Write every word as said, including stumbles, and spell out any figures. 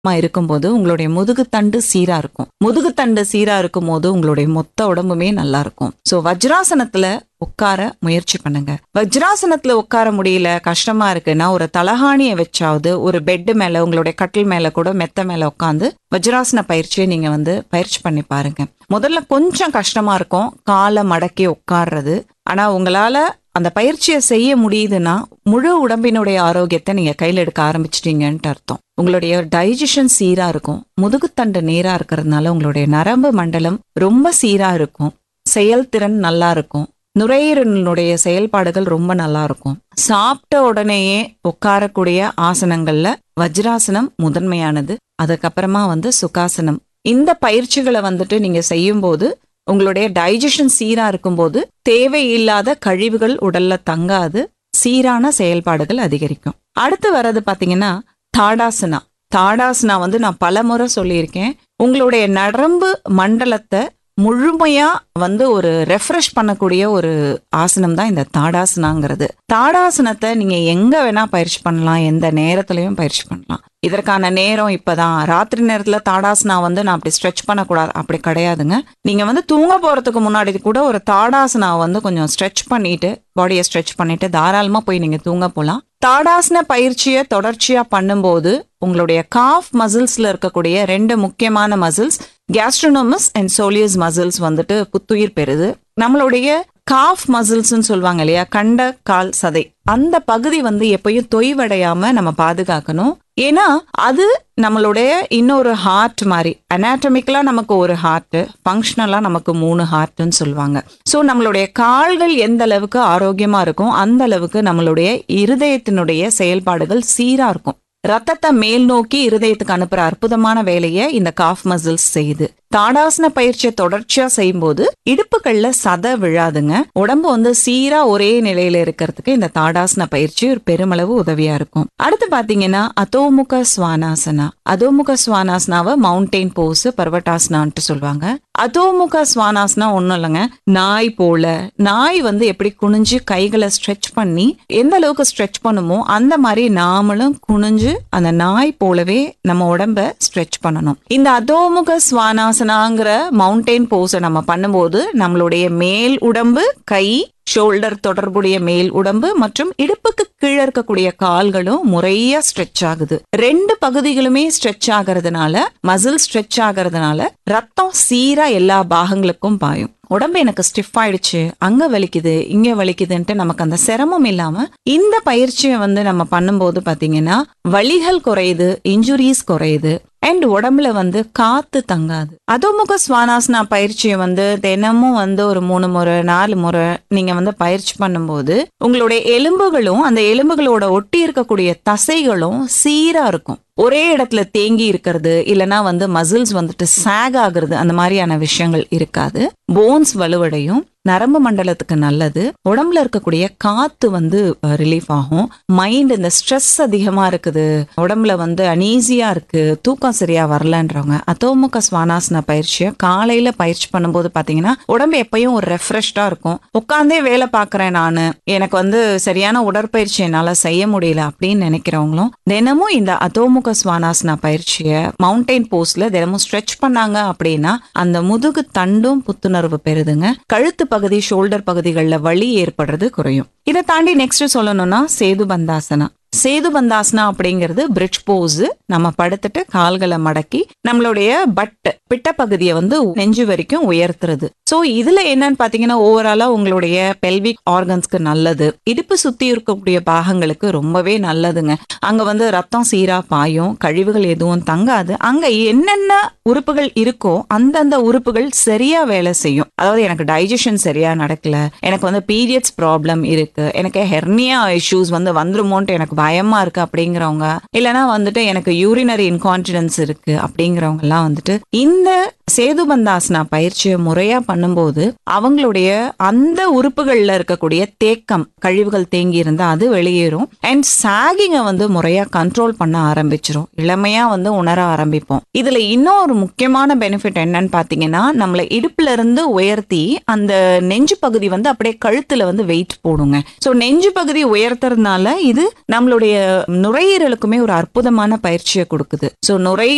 இருக்கும்போது உங்களுடைய முதுகுத்தண்டு சீரா இருக்கும். முதுகுத்தண்டு சீரா இருக்கும் போது உங்களுடைய மொத்த உடம்புமே நல்லா இருக்கும். சோ வஜ்ராசனத்துல உட்கார முயற்சி பண்ணுங்க. வஜ்ராசனத்துல உட்கார முடியல, கஷ்டமா இருக்குன்னா ஒரு தலகாணியை வச்சாவது ஒரு பெட் மேல, உங்களுடைய கட்டில் மேல கூட மெத்த மேல உட்காந்து வஜ்ராசன பயிற்சியை நீங்க வந்து பயிற்சி பண்ணி பாருங்க. முதல்ல கொஞ்சம் கஷ்டமா இருக்கும் காலை மடக்கி உட்கார்றது. ஆனா உங்களால அந்த பயிற்சியை செய்ய முடியுதுன்னா முழு உடம்பினுடைய ஆரோக்கியத்தை நீங்க கையில எடுக்க ஆரம்பிச்சிட்டீங்கன்ட்டு அர்த்தம். உங்களுடைய டைஜஷன் சீரா இருக்கும். முதுகுத்தண்டு நேரா இருக்கிறதுனால உங்களுடைய நரம்பு மண்டலம் ரொம்ப சீரா இருக்கும். செயல்திறன் நல்லா இருக்கும். நுரையீரலினுடைய செயல்பாடுகள் ரொம்ப நல்லா இருக்கும். சாப்பிட்ட உடனேயே உட்காரக்கூடிய ஆசனங்கள்ல வஜ்ராசனம் முதன்மையானது. அதுக்கப்புறமா வந்து சுகாசனம். இந்த பயிற்சிகளை வந்துட்டு நீங்க செய்யும் போது உங்களுடைய டைஜஷன் சீரா இருக்கும்போது தேவையில்லாத கழிவுகள் உடல்ல தங்காது, சீரான செயல்பாடுகள் அதிகரிக்கும். அடுத்து வர்றது பாத்தீங்கன்னா தாடாசனா. தாடாசனா வந்து நான் பல முறை சொல்லியிருக்கேன். உங்களுடைய நரம்பு மண்டலத்தை முழுமையா வந்து ஒரு ரெஃப்ரெஷ் பண்ணக்கூடிய ஒரு ஆசனம் தான் இந்த தாடாசனாங்கிறது. தாடாசனத்தை நீங்க எங்க வேணா பயிற்சி பண்ணலாம், எந்த நேரத்திலையும் பயிற்சி பண்ணலாம். இதற்கான நேரம் இப்பதான் ராத்திரி நேரத்துல தாடாசனா வந்து நான் அப்படி ஸ்ட்ரெச் பண்ணக்கூடாது அப்படி கிடையாதுங்க. நீங்க வந்து தூங்க போறதுக்கு முன்னாடி கூட ஒரு தாடாசனா வந்து கொஞ்சம் ஸ்ட்ரெச் பண்ணிட்டு பாடியை ஸ்ட்ரெச் பண்ணிட்டு தாராளமா போய் நீங்க தூங்க போலாம். தாடாசன பயிற்சியை தொடர்ச்சியா பண்ணும்போது உங்களுடைய காஃப் மசில்ஸ்ல இருக்கக்கூடிய ரெண்டு முக்கியமான மசில்ஸ், கேஸ்ட்ரோனோமஸ் அண்ட் சோலியஸ் மசில்ஸ் வந்துட்டு புத்துயிர் பெறுது. நம்மளுடைய காஃப் மசில்ஸ்ன்னு சொல்லுவாங்க இல்லையா, கண்ட கால் சதை, அந்த பகுதி வந்து எப்பயும் தொய்வடையாம நம்ம பாதுகாக்கணும். ஏன்னா அது நம்மளுடைய இன்னொரு ஹார்ட் மாதிரி. அனாட்டமிக்கலா நமக்கு ஒரு ஹார்ட், ஃபங்க்ஷனலா நமக்கு மூணு ஹார்ட்னு சொல்லுவாங்க. ஸோ நம்மளுடைய கால்கள் எந்த அளவுக்கு ஆரோக்கியமா இருக்கும் அந்த அளவுக்கு நம்மளுடைய இருதயத்தினுடைய செயல்பாடுகள் சீரா இருக்கும். ரத்தத்தை மேல் நோக்கி இருதயத்துக்கு அனுப்புற அற்புதமான வேலையை இந்த காஃப் மசில்ஸ் செய்யுது. தாடாசன பயிற்சியை தொடர்ச்சியா செய்யும் போது இடுப்புகள்ல சதை விழாதுங்க. உடம்பு வந்து சீரா ஒரே நிலையில இருக்கிறதுக்கு இந்த தாடாசன பயிற்சி ஒரு பெருமளவு உதவியா இருக்கும். அடுத்து பாத்தீங்கன்னா அதோமுக ஸ்வானாசனா. அதோமுக ஸ்வானாசனாவை மவுண்டெயின் போஸ், பர்வட்டாசனான்ட்டு சொல்லுவாங்க. அதோமுக ஸ்வானாசனா ஒண்ணும் இல்லைங்க, நாய் போல. நாய் வந்து எப்படி குனிஞ்சு கைகளை ஸ்ட்ரெச் பண்ணி எந்த அளவுக்கு ஸ்ட்ரெச் பண்ணுமோ அந்த மாதிரி நாமளும் குனிஞ்சு அந்த நாய் போலவே நம்ம உடம்ப ஸ்ட்ரெச் பண்ணணும். இந்த அதோமுக ஸ்வானாசனாங்கிற மவுண்டெயின் போஸை நம்ம பண்ணும்போது நம்மளுடைய மேல் உடம்பு, கை, ஷோல்டர் தொடர்புடைய மேல் உடம்பு மற்றும் இடுப்புக்கு கீழே இருக்கக்கூடிய கால்களும் முறையா ஸ்ட்ரெச் ஆகுது. ரெண்டு பகுதிகளுமே ஸ்ட்ரெச் ஆகிறதுனால, மசில் ஸ்ட்ரெச் ஆகிறதுனால ரத்தம் சீரா எல்லா பாகங்களுக்கும் பாயும். உடம்பு எனக்கு ஸ்டிஃப் ஆயிடுச்சு, அங்க வலிக்குது இங்க வலிக்குதுன்ட்டு நமக்கு அந்த சிரமம் இல்லாம இந்த பயிற்சியை வந்து நம்ம பண்ணும்போது பாத்தீங்கன்னா வலிகள் குறையுது, இன்ஜுரிஸ் குறையுது, அண்ட் உடம்புல வந்து காத்து தங்காது. அதோமுக ஸ்வானாசனா பயிற்சியை வந்து தினமும் வந்து ஒரு மூணு முறை நாலு முறை நீங்க வந்து பயிற்சி பண்ணும்போது உங்களுடைய எலும்புகளும் அந்த எலும்புகளோட ஒட்டி இருக்கக்கூடிய தசைகளும் சீரா இருக்கும். ஒரே இடத்துல தேங்கி இருக்கிறது இல்லைன்னா வந்து மசில்ஸ் வந்துட்டு சாக் ஆகுறது அந்த மாதிரியான விஷயங்கள் இருக்காது. போன்ஸ் வலுவடையும், நரம்பு மண்டலத்துக்கு நல்லது. உடம்புல இருக்கக்கூடிய காத்து வந்து ரிலீஃப் ஆகும். மைண்ட், இந்த ஸ்ட்ரெஸ் அதிகமா இருக்குது, உடம்புல வந்து அனீசியா இருக்கு, தூக்கம் சரியா வரலன்றவங்க அதோமுக ஸ்வானாசனா பயிற்சியை காலையில பயிற்சி பண்ணும்போது பாத்தீங்கன்னா உடம்பு எப்பயும் ஒரு ரெஃப்ரெஷ்டா இருக்கும். உட்காந்தே வேலை பாக்குறேன் நானு, எனக்கு வந்து சரியான உடற்பயிற்சி என்னால செய்ய முடியல அப்படின்னு நினைக்கிறவங்களும் தினமும் இந்த அதோமுக ஸ்வானாசனா பயிற்சியை மவுண்டெயின் போஸ்ட்ல தினமும் ஸ்ட்ரெச் பண்ணாங்க அப்படின்னா அந்த முதுகு தண்டும் புத்துணர்வு பெறுதுங்க. கழுத்து பகுதி, ஷோல்டர் பகுதிகளில் வலி ஏற்படுறது குறையும். இதை தாண்டி நெக்ஸ்ட் சொல்லணும்னா சேது பந்தாசனா. சேது பந்தாசனா அப்படிங்கிறது பிரிட்ஜ் போஸ். நம்ம படுத்துட்டு கால்களை மடக்கி நம்மளுடைய பட் பிட்ட பகுதியை வந்து நெஞ்சு வரைக்கும் உயர்த்துறது. சோ இதுல என்னன்னு பாத்தீங்கன்னா ஓவராலா உங்களுடைய பெல்விக் ஆர்கன்ஸ்க்கு நல்லது, இடுப்பு சுத்தி இருக்கக்கூடிய பாகங்களுக்கு ரொம்பவே நல்லதுங்க. அங்க வந்து ரத்தம் சீரா பாயும், கழிவுகள் எதுவும் தங்காது. அங்க என்னென்ன உறுப்புகள் இருக்கோ அந்தந்த உறுப்புகள் சரியா வேலை செய்யும். அதாவது எனக்கு டைஜஷன் சரியா நடக்கல, எனக்கு வந்து பீரியட்ஸ் ப்ராப்ளம் இருக்கு, எனக்கு ஹெர்னியா இஷ்யூஸ் வந்து வந்துருமோன்ட்டு எனக்கு பயமா இருக்கு அப்படிங்கிறவங்க, இல்லைன்னா வந்துட்டு எனக்கு யூரினரி இன்கான்டினன்ஸ் இருக்கு அப்படிங்கிறவங்க எல்லாம் வந்துட்டு இந்த சேது பந்தாசனா பயிற்சியை முறையா பண்ணும்போது அவங்களுடைய அந்த உறுப்புகள்ல இருக்கக்கூடிய தேக்கம், கழிவுகள் தேங்கி இருந்தா அது வெளியேறும். அண்ட் சாகிங்க வந்து முறையா கண்ட்ரோல் பண்ண ஆரம்பிச்சிரும். இளமையா வந்து உணர ஆரம்பிப்போம். இதுல இன்னொரு முக்கியமான பெனிஃபிட் என்னன்னு பாத்தீங்கன்னா நம்மள இடுப்புல இருந்து உயர்த்தி அந்த நெஞ்சு பகுதி வந்து அப்படியே கழுத்துல வந்து வெயிட் போடுங்க. சோ நெஞ்சு பகுதி உயர்த்துறதுனால இது நம்மளுடைய நுரையீரலுக்குமே ஒரு அற்புதமான பயிற்சியை கொடுக்குது. சோ நுரை